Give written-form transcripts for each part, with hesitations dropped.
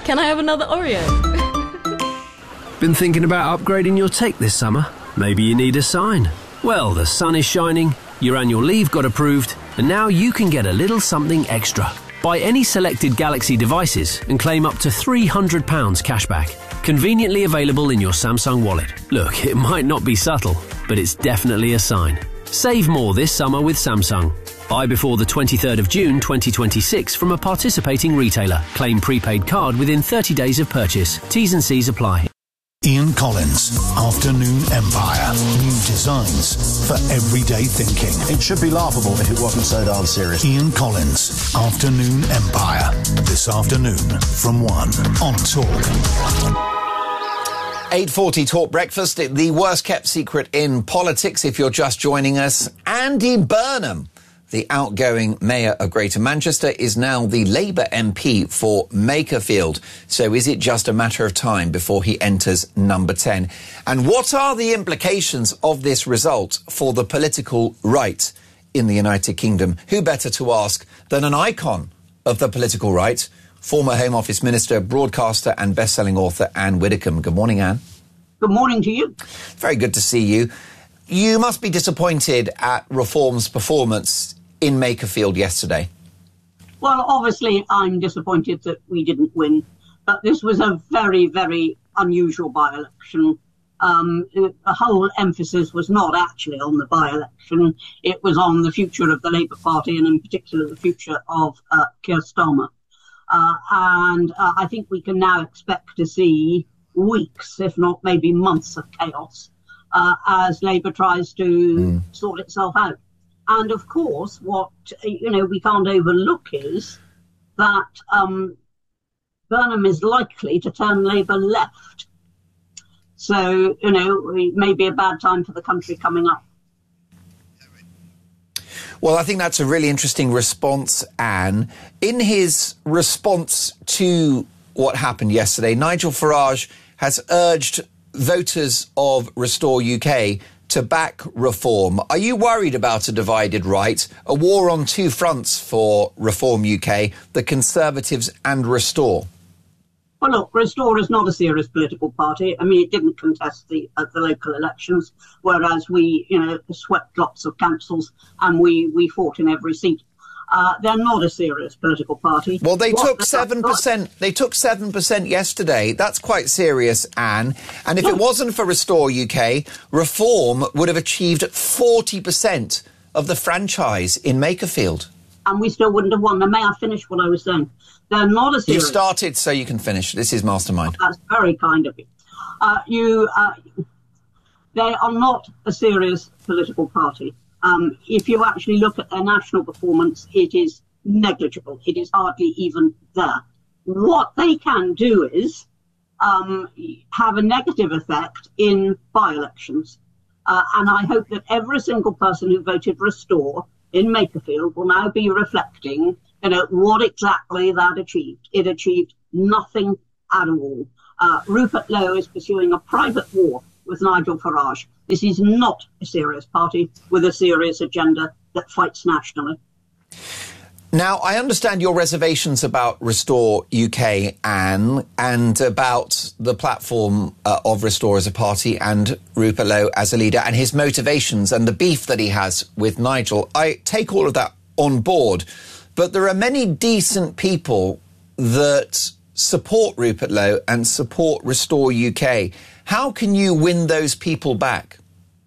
Can I have another Oreo? Been thinking about upgrading your tech this summer? Maybe you need a sign. Well, the sun is shining, your annual leave got approved, and now you can get a little something extra. Buy any selected Galaxy devices and claim up to £300 cashback. Conveniently available in your Samsung wallet. Look, it might not be subtle, but it's definitely a sign. Save more this summer with Samsung. Buy before the 23rd of June 2026 from a participating retailer. Claim prepaid card within 30 days of purchase. T's and C's apply. Ian Collins, Afternoon Empire. New designs for everyday thinking. It should be laughable if it wasn't so darn serious. Ian Collins, Afternoon Empire. This afternoon from 1 on Talk. 8:40 Talk Breakfast, the worst kept secret in politics if you're just joining us. Andy Burnham, the outgoing Mayor of Greater Manchester, is now the Labour MP for Makerfield. So is it just a matter of time before he enters number 10? And what are the implications of this result for the political right in the United Kingdom? Who better to ask than an icon of the political right, former Home Office Minister, broadcaster and best-selling author Anne Widdecombe. Good morning, Anne. Good morning to you. Very good to see you. You must be disappointed at Reform's performance in Makerfield yesterday. Well, obviously, I'm disappointed that we didn't win, but this was a very, very unusual by-election. The whole emphasis was not actually on the by-election. It was on the future of the Labour Party and in particular the future of Keir Starmer. I think we can now expect to see weeks, if not maybe months of chaos as Labour tries to sort itself out. And of course, what we can't overlook is that Burnham is likely to turn Labour left. So, it may be a bad time for the country coming up. Well, I think that's a really interesting response, Anne. In his response to what happened yesterday, Nigel Farage has urged voters of Restore UK to back Reform. Are you worried about a divided right, a war on two fronts for Reform UK, the Conservatives and Restore? Well, look, Restore is not a serious political party. I mean, it didn't contest the local elections, whereas we, swept lots of councils and we fought in every seat. They're not a serious political party. Well, they took 7%. They took 7% yesterday. That's quite serious, Anne. And if it wasn't for Restore UK, Reform would have achieved 40% of the franchise in Makerfield. And we still wouldn't have won. Now, may I finish what I was saying? They're not a serious... You started, so you can finish. This is Mastermind. That's very kind of you. They are not a serious political party. If you actually look at their national performance, it is negligible. It is hardly even there. What they can do is have a negative effect in by-elections. And I hope that every single person who voted Restore in Makerfield will now be reflecting, what exactly that achieved. It achieved nothing at all. Rupert Lowe is pursuing a private war with Nigel Farage. This is not a serious party with a serious agenda that fights nationally. Now, I understand your reservations about Restore UK, Anne, and about the platform of Restore as a party and Rupert Lowe as a leader and his motivations and the beef that he has with Nigel. I take all of that on board, but there are many decent people that support Rupert Lowe and support Restore UK. How can you win those people back?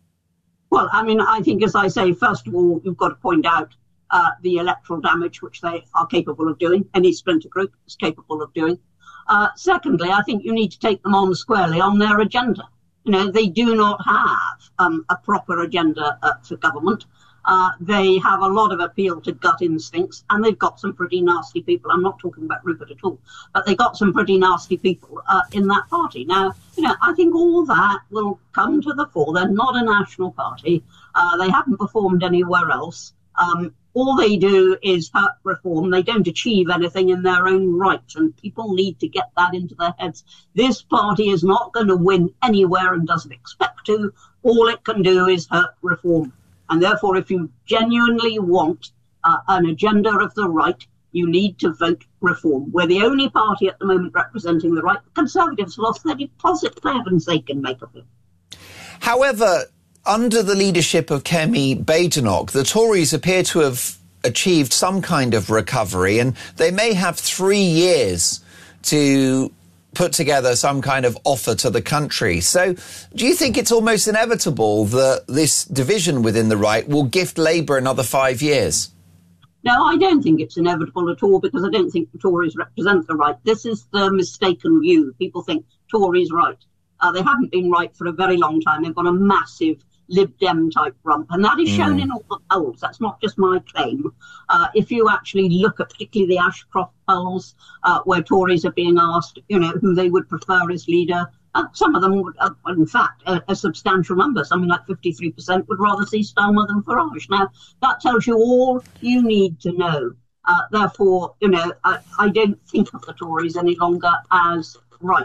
Well, I mean, I think, as I say, first of all, you've got to point out the electoral damage which they are capable of doing. Any splinter group is capable of doing. Secondly, I think you need to take them on squarely on their agenda. They do not have a proper agenda for government. They have a lot of appeal to gut instincts, and they've got some pretty nasty people. I'm not talking about Rupert at all, but they've got some pretty nasty people in that party. Now, I think all that will come to the fore. They're not a national party. They haven't performed anywhere else. All they do is hurt Reform. They don't achieve anything in their own right, and people need to get that into their heads. This party is not going to win anywhere and doesn't expect to. All it can do is hurt Reform. And therefore, if you genuinely want an agenda of the right, You need to vote reform. We're the only party at the moment representing the right. The Conservatives lost their deposit, for heaven's sake, and make of it. However, under the leadership of Kemi Badenoch, the Tories appear to have achieved some kind of recovery, and they may have 3 years to put together some kind of offer to the country. So do you think it's almost inevitable that this division within the right will gift Labour another 5 years? No, I don't think it's inevitable at all, because I don't think the Tories represent the right. This is the mistaken view. People think Tories right. They haven't been right for a very long time. They've got a massive Lib Dem type rump, and that is shown in all the polls. That's not just my claim. If you actually look at particularly the Ashcroft polls, where Tories are being asked, who they would prefer as leader, some of them would, in fact, a substantial number, something like 53% would rather see Starmer than Farage. Now, that tells you all you need to know. Therefore, I don't think of the Tories any longer as right.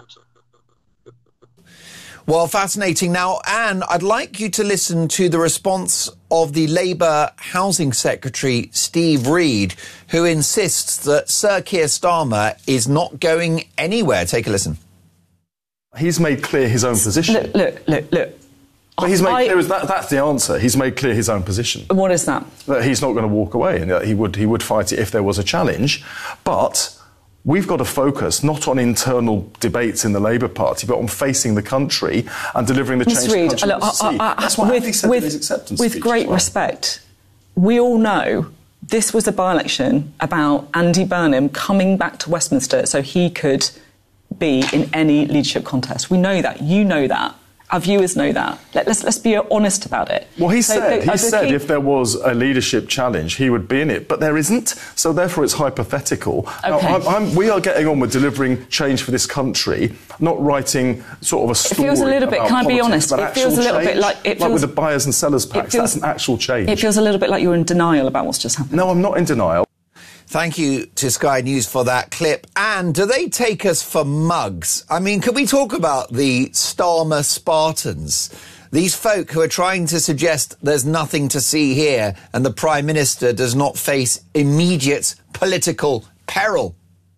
Well, fascinating. Now, Anne, I'd like you to listen to the response of the Labour Housing Secretary, Steve Reed, who insists that Sir Keir Starmer is not going anywhere. Take a listen. He's made clear his own position. Look. But he's made clear, that's the answer. He's made clear his own position. What is that? That he's not going to walk away, and that he would fight it if there was a challenge. But we've got to focus not on internal debates in the Labour Party, but on facing the country and delivering the change the country wants to see. That's what Andy said in his acceptance speech. With great respect, we all know this was a by-election about Andy Burnham coming back to Westminster so he could be in any leadership contest. We know that. You know that. Our viewers know that. Let's be honest about it. Well, he said if there was a leadership challenge, he would be in it. But there isn't, so therefore it's hypothetical. Okay. Now, we are getting on with delivering change for this country, not writing sort of a story. It feels a little bit, can I be honest? It feels a little bit like... Like with the buyers and sellers packs, that's an actual change. It feels a little bit like you're in denial about what's just happened. No, I'm not in denial. Thank you to Sky News for that clip. And do they take us for mugs? I mean, can we talk about the Starmer Spartans? These folk who are trying to suggest there's nothing to see here and the Prime Minister does not face immediate political peril.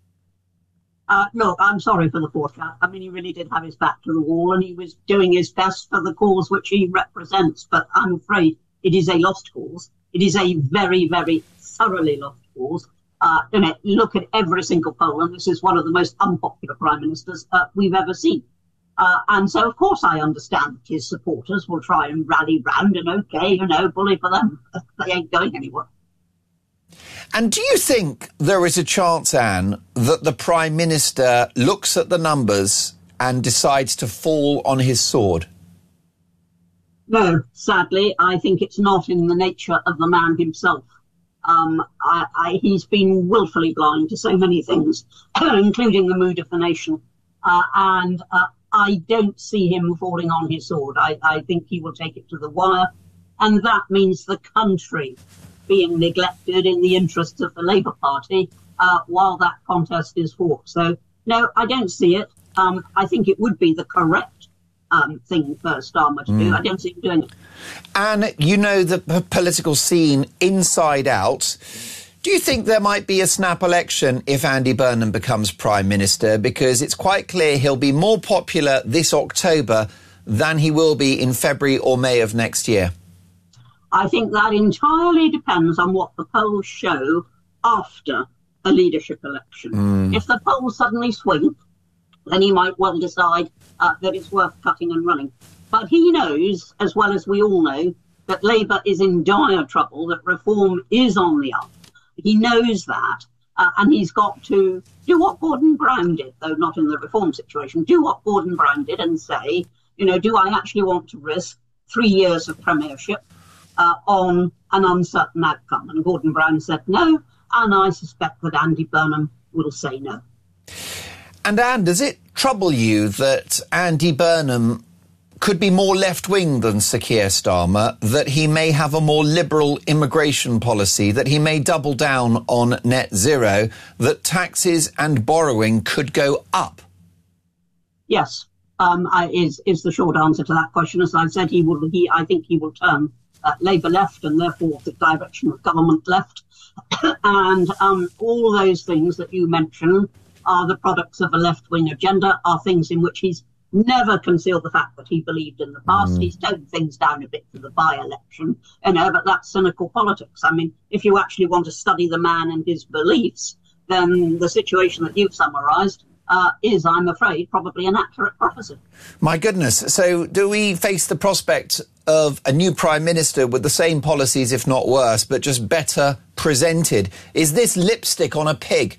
Look, I'm sorry for the poor chap. I mean, he really did have his back to the wall and he was doing his best for the cause which he represents. But I'm afraid it is a lost cause. It is a very, very thoroughly lost cause. Look at every single poll, and this is one of the most unpopular prime ministers we've ever seen. And so, of course, I understand his supporters will try and rally round and, bully for them. They ain't going anywhere. And do you think there is a chance, Anne, that the Prime Minister looks at the numbers and decides to fall on his sword? No, sadly, I think it's not in the nature of the man himself. He's been willfully blind to so many things, including the mood of the nation. And I don't see him falling on his sword. I think he will take it to the wire. And that means the country being neglected in the interests of the Labour Party while that contest is fought. So, no, I don't see it. I think it would be the correct thing for Starmer to do. I don't see him doing it. And you know the political scene inside out. Do you think there might be a snap election if Andy Burnham becomes Prime Minister? Because it's quite clear he'll be more popular this October than he will be in February or May of next year. I think that entirely depends on what the polls show after a leadership election. If the polls suddenly swing, then he might well decide that it's worth cutting and running. But he knows, as well as we all know, that Labour is in dire trouble, that reform is on the up. He knows that, and he's got to do what Gordon Brown did, though not in the reform situation, do what Gordon Brown did and say, do I actually want to risk 3 years of premiership on an uncertain outcome? And Gordon Brown said no, and I suspect that Andy Burnham will say no. And Anne, does it trouble you that Andy Burnham could be more left-wing than Sir Keir Starmer, that he may have a more liberal immigration policy, that he may double down on net zero, that taxes and borrowing could go up? Yes, is the short answer to that question. As I said, I think he will turn Labour left, and therefore the direction of government left. And all those things that you mentioned are the products of a left-wing agenda, are things in which he's never concealed the fact that he believed in the past. He's toned things down a bit for the by-election, but that's cynical politics. I mean, if you actually want to study the man and his beliefs, then the situation that you've summarised is, I'm afraid, probably an accurate prophecy. My goodness. So do we face the prospect of a new Prime Minister with the same policies, if not worse, but just better presented? Is this lipstick on a pig?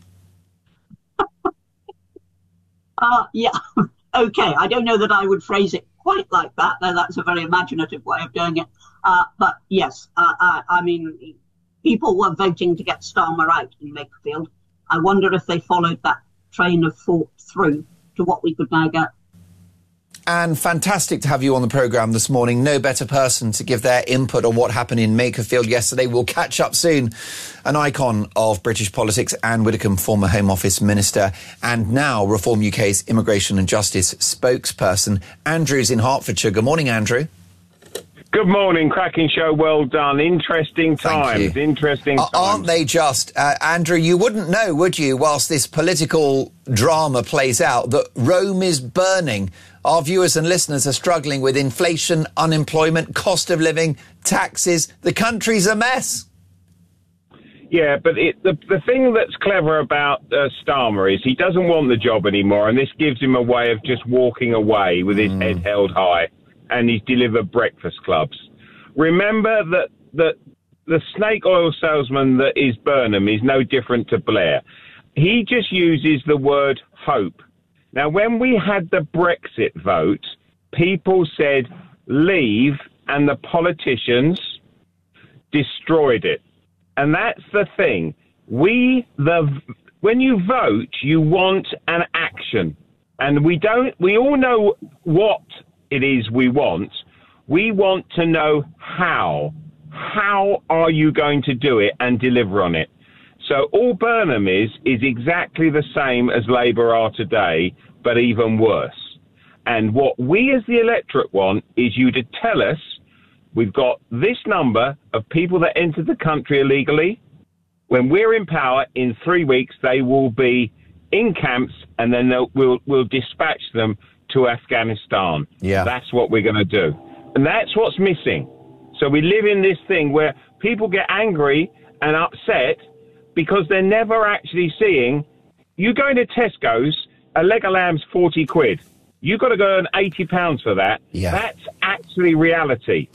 Yeah. OK, I don't know that I would phrase it quite like that, though that's a very imaginative way of doing it. But yes, I mean, people were voting to get Starmer out in Makerfield. I wonder if they followed that train of thought through to what we could now get. And fantastic to have you on the programme this morning. No better person to give their input on what happened in Makerfield yesterday. We'll catch up soon. An icon of British politics, Anne Widdecombe, former Home Office Minister, and now Reform UK's Immigration and Justice spokesperson. Andrew's in Hertfordshire. Good morning, Andrew. Good morning. Cracking show. Well done. Interesting times. Interesting times. Aren't they just? Andrew, you wouldn't know, would you, whilst this political drama plays out, that Rome is burning. Our viewers and listeners are struggling with inflation, unemployment, cost of living, taxes. The country's a mess. Yeah, but the thing that's clever about Starmer is he doesn't want the job anymore, and this gives him a way of just walking away with his head held high, and he's delivered breakfast clubs. Remember that the snake oil salesman that is Burnham is no different to Blair. He just uses the word hope. Now, when we had the Brexit vote, people said leave, and the politicians destroyed it. And that's the thing. When you vote, you want an action. And we all know what it is we want. We want to know how. How are you going to do it and deliver on it? So all Burnham is exactly the same as Labour are today, but even worse. And what we as the electorate want is you to tell us we've got this number of people that entered the country illegally. When we're in power, in 3 weeks, they will be in camps, and then we'll dispatch them to Afghanistan. Yeah. That's what we're going to do. And that's what's missing. So we live in this thing where people get angry and upset because they're never actually seeing, you go into Tesco's, a leg of lamb's 40 quid. You've got to go earn £80 for that. Yeah. That's actually reality.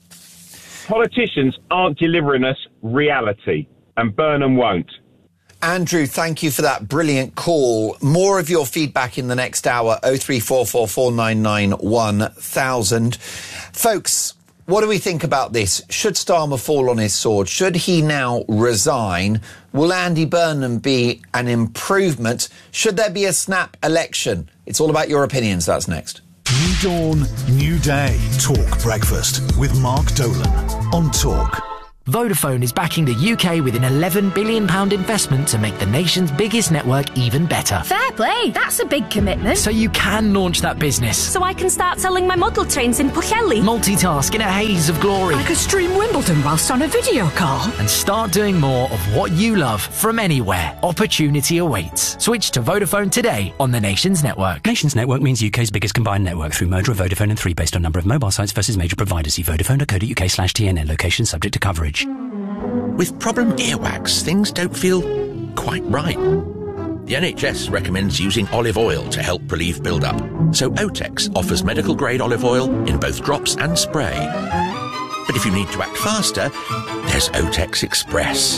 Politicians aren't delivering us reality, and Burnham won't. Andrew, thank you for that brilliant call. More of your feedback in the next hour, 0344 499 1000. Folks, what do we think about this? Should Starmer fall on his sword? Should he now resign? Will Andy Burnham be an improvement? Should there be a snap election? It's all about your opinions. That's next. New dawn, new day. Talk Breakfast with Mark Dolan on Talk. Vodafone is backing the UK with an £11 billion investment to make the nation's biggest network even better. Fair play, that's a big commitment. So you can launch that business. So I can start selling my model trains in Pwllheli. Multitask in a haze of glory. I could stream Wimbledon whilst on a video call. And start doing more of what you love from anywhere. Opportunity awaits. Switch to Vodafone today on the Nations Network. Nations Network means UK's biggest combined network through merger of Vodafone and 3 based on number of mobile sites versus major providers. See vodafone.co.uk/TNN. Location subject to coverage. With problem earwax, things don't feel quite right. The NHS recommends using olive oil to help relieve build-up. So Otex offers medical-grade olive oil in both drops and spray. But if you need to act faster, there's Otex Express.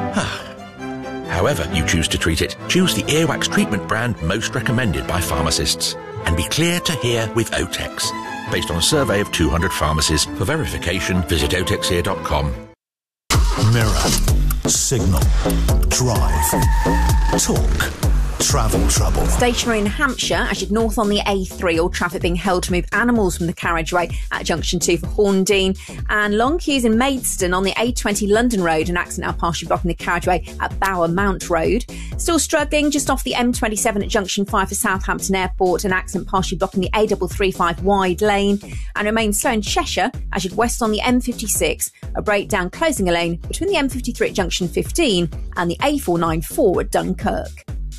However you choose to treat it, choose the earwax treatment brand most recommended by pharmacists. And be clear to hear with Otex. Based on a survey of 200 pharmacies. For verification, visit otexear.com. Mirror, Signal, Drive, Talk. travel trouble. Stationary in Hampshire, as you'd north on the A3, all traffic being held to move animals from the carriageway at Junction 2 for Horndean. And long queues in Maidstone on the A20 London Road, an accident now partially blocking the carriageway at Bower Mount Road. Still struggling just off the M27 at Junction 5 for Southampton Airport, an accident partially blocking the A335 wide lane. And remains slow in Cheshire, as you'd west on the M56, a breakdown closing a lane between the M53 at Junction 15 and the A494 at Dunkirk.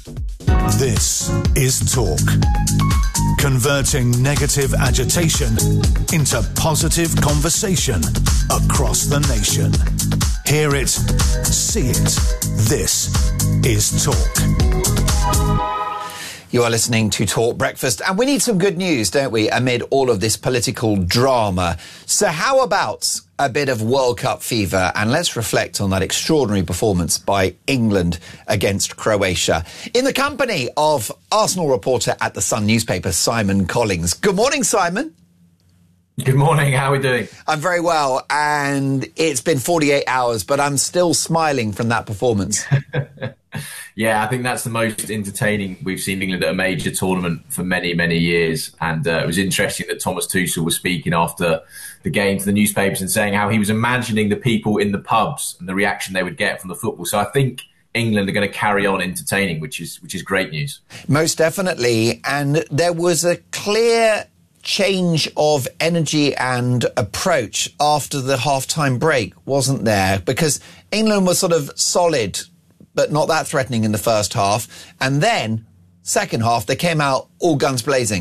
This is Talk. Converting negative agitation into positive conversation across the nation. Hear it, see it. This is Talk. You are listening to Talk Breakfast, and we need some good news, don't we, amid all of this political drama. So how about a bit of World Cup fever, and let's reflect on that extraordinary performance by England against Croatia. In the company of Arsenal reporter at The Sun newspaper, Simon Collins. Good morning, Simon. Good morning, how are we doing? I'm very well, and it's been 48 hours, but I'm still smiling from that performance. Yeah, I think that's the most entertaining we've seen England at a major tournament for many, many years. And it was interesting that Thomas Tuchel was speaking after the game to the newspapers and saying how he was imagining the people in the pubs and the reaction they would get from the football. So I think England are going to carry on entertaining, which is great news. Most definitely. And there was a clear change of energy and approach after the half-time break, wasn't there? Because England was sort of solid, but not that threatening in the first half. And then, second half, they came out all guns blazing.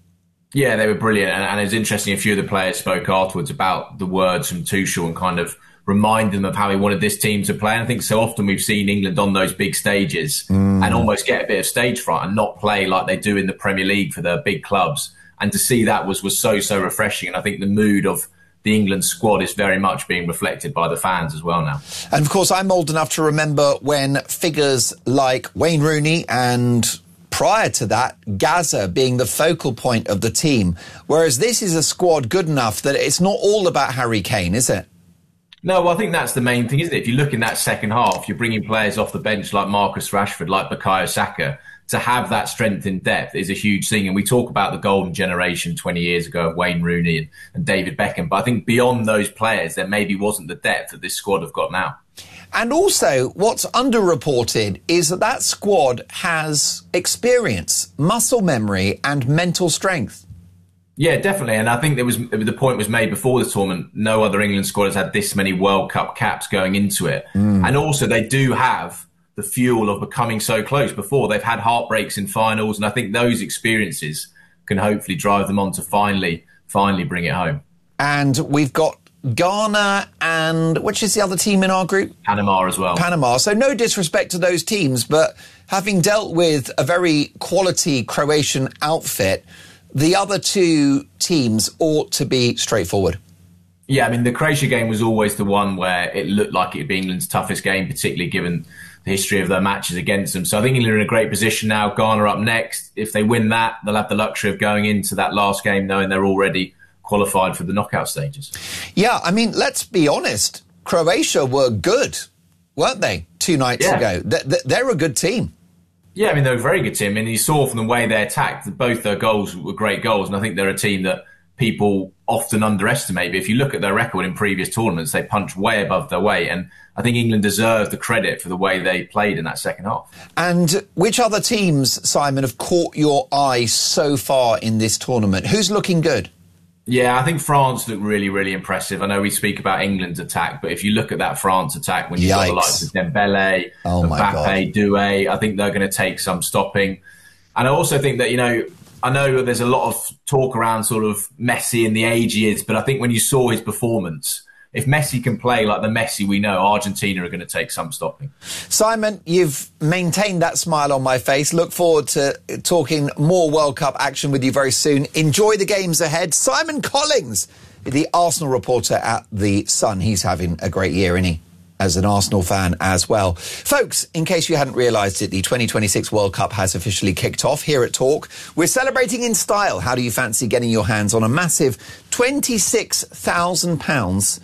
Yeah, they were brilliant. And it was interesting, a few of the players spoke afterwards about the words from Tuchel and kind of remind them of how he wanted this team to play. And I think so often we've seen England on those big stages and almost get a bit of stage fright and not play like they do in the Premier League for the big clubs. And to see that was so refreshing. And I think the mood of the England squad is very much being reflected by the fans as well now. And of course, I'm old enough to remember when figures like Wayne Rooney and prior to that, Gaza being the focal point of the team. Whereas this is a squad good enough that it's not all about Harry Kane, is it? No, well, I think that's the main thing, isn't it? If you look in that second half, you're bringing players off the bench like Marcus Rashford, like Bukayo Saka. To have that strength in depth is a huge thing. And we talk about the golden generation 20 years ago of Wayne Rooney and David Beckham. But I think beyond those players, there maybe wasn't the depth that this squad have got now. And also, what's underreported is that that squad has experience, muscle memory and mental strength. Yeah, definitely. And I think the point was made before the tournament. No other England squad has had this many World Cup caps going into it. And also, they do have the fuel of becoming so close. Before, they've had heartbreaks in finals, and I think those experiences can hopefully drive them on to finally bring it home. And we've got Ghana and which is the other team in our group? Panama as well. Panama. So no disrespect to those teams, but having dealt with a very quality Croatian outfit, the other two teams ought to be straightforward. Yeah, I mean, the Croatia game was always the one where it looked like it would be England's toughest game, particularly given the history of their matches against them. So I think England are in a great position now. Ghana up next. If they win that, they'll have the luxury of going into that last game knowing they're already qualified for the knockout stages. Yeah, I mean, let's be honest. Croatia were good, weren't they, 2 nights ago? They're a good team. Yeah, I mean, they're a very good team. And you saw from the way they attacked, both their goals were great goals. And I think they're a team that people often underestimate. But if you look at their record in previous tournaments, they punch way above their weight. And I think England deserves the credit for the way they played in that second half. And which other teams, Simon, have caught your eye so far in this tournament? Who's looking good? Yeah, I think France look really, really impressive. I know we speak about England's attack, but if you look at that France attack, when you've got the likes of Dembele, Mbappe, Doué, I think they're going to take some stopping. And I also think that, I know there's a lot of talk around sort of Messi and the age he is, but I think when you saw his performance, if Messi can play like the Messi we know, Argentina are going to take some stopping. Simon, you've maintained that smile on my face. Look forward to talking more World Cup action with you very soon. Enjoy the games ahead. Simon Collins, the Arsenal reporter at The Sun. He's having a great year, isn't he? As an Arsenal fan as well. Folks, in case you hadn't realised it, the 2026 World Cup has officially kicked off here at Talk. We're celebrating in style. How do you fancy getting your hands on a massive £26,000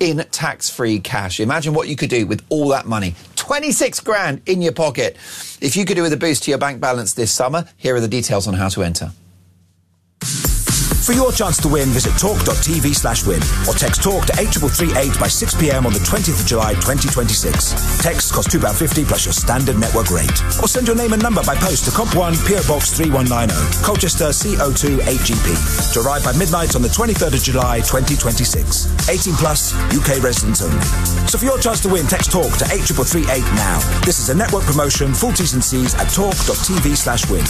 in tax-free cash. Imagine what you could do with all that money. 26 grand in your pocket. If you could do with a boost to your bank balance this summer, here are the details on how to enter. For your chance to win, visit talk.tv/win or text TALK to 83338 by 6 p.m. on the 20th of July 2026. Texts cost £2.50 plus your standard network rate. Or send your name and number by post to Comp1 PO Box 3190, Colchester CO2 8GP. To arrive by midnight on the 23rd of July 2026. 18 plus, UK residents only. So for your chance to win, text TALK to 83338 now. This is a network promotion. Full T's and C's at talk.tv/win.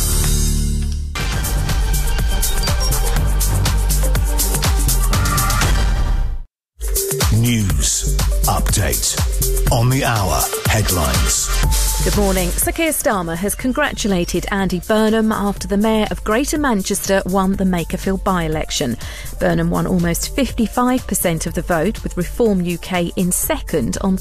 News update on the hour headlines. Good morning. Sir Keir Starmer has congratulated Andy Burnham after the Mayor of Greater Manchester won the Makerfield by-election. Burnham won almost 55% of the vote, with Reform UK in second on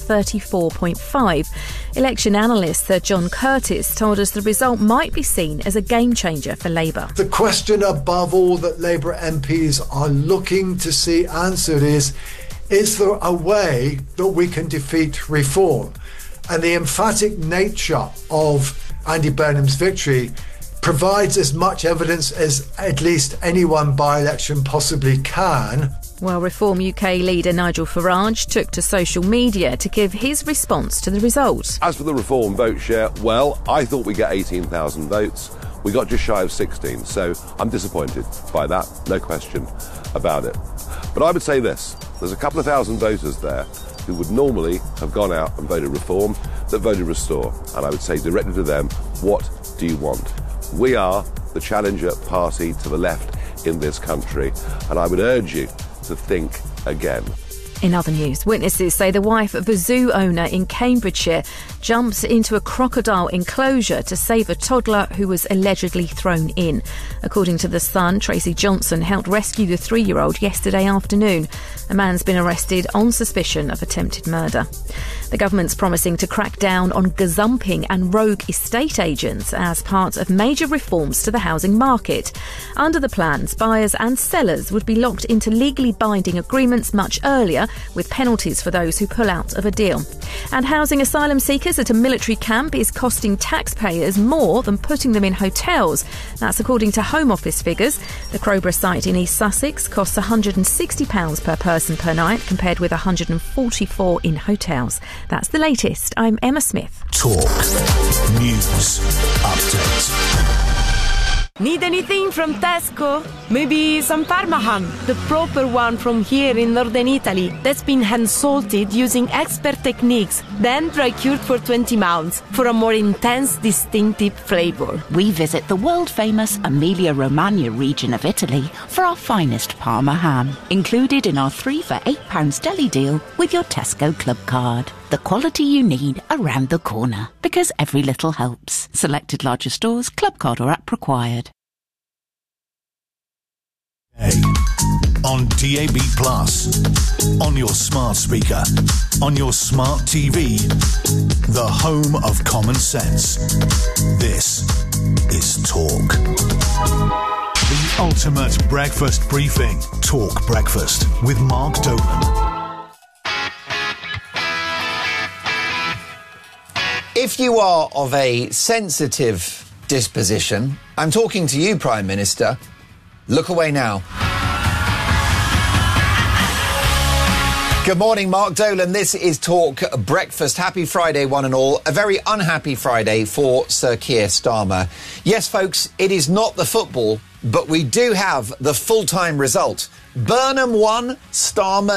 34.5. Election analyst Sir John Curtis told us the result might be seen as a game-changer for Labour. The question above all that Labour MPs are looking to see answered is there a way that we can defeat Reform? And the emphatic nature of Andy Burnham's victory provides as much evidence as at least any one by-election possibly can. Well, Reform UK leader Nigel Farage took to social media to give his response to the result. As for the Reform vote share, well, I thought we'd get 18,000 votes. We got just shy of 16, so I'm disappointed by that, no question about it. But I would say this, there's a couple of thousand voters there who would normally have gone out and voted Reform that voted Restore. And I would say directly to them, what do you want? We are the challenger party to the left in this country, and I would urge you to think again. In other news, witnesses say the wife of a zoo owner in Cambridgeshire jumped into a crocodile enclosure to save a toddler who was allegedly thrown in. According to The Sun, Tracy Johnson helped rescue the 3-year-old yesterday afternoon. A man's been arrested on suspicion of attempted murder. The government's promising to crack down on gazumping and rogue estate agents as part of major reforms to the housing market. Under the plans, buyers and sellers would be locked into legally binding agreements much earlier, with penalties for those who pull out of a deal. And housing asylum seekers at a military camp is costing taxpayers more than putting them in hotels. That's according to Home Office figures. The Crowborough site in East Sussex costs £160 per person per night, compared with £144 in hotels. That's the latest. I'm Emma Smith. Talk News Update. Need anything from Tesco? Maybe some Parma ham, the proper one from here in northern Italy, that's been hand-salted using expert techniques, then dry-cured for 20 months for a more intense, distinctive flavour. We visit the world-famous Emilia-Romagna region of Italy for our finest Parma ham, included in our 3 for £8 deli deal with your Tesco Club card. The quality you need around the corner, because every little helps. Selected larger stores, club card or app required. On DAB+, on your smart speaker, on your smart TV, the home of common sense. This is Talk. The ultimate breakfast briefing. Talk Breakfast with Mark Dolan. If you are of a sensitive disposition, I'm talking to you, Prime Minister. Look away now. Good morning, Mark Dolan. This is Talk Breakfast. Happy Friday, one and all. A very unhappy Friday for Sir Keir Starmer. Yes, folks, it is not the football, but we do have the full-time result. Burnham won, Starmer